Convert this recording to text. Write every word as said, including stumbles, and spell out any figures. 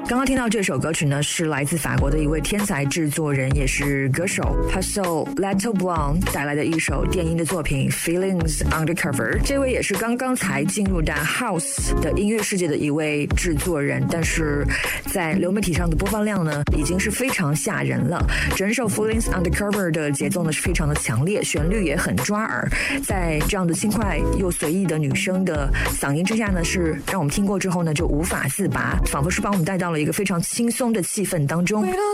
刚刚听到这首歌曲呢，是来自法国的一位天才制作人，也是歌手 Pascal Letoblanc 带来的一首电音的作品 Feelings Undercover。 这位也是刚刚才进入到 House 的音乐世界的一位制作人，但是在流媒体上的播放量呢，已经是非常吓人了。整首 Feelings Undercover 的节奏呢是非常的强烈，旋律也很抓耳，在这样的轻快又随意的女生的嗓音之下呢，是让我们听过之后呢就无法自拔，仿佛是把我们带到了一个非常轻松的气氛当中。 We don't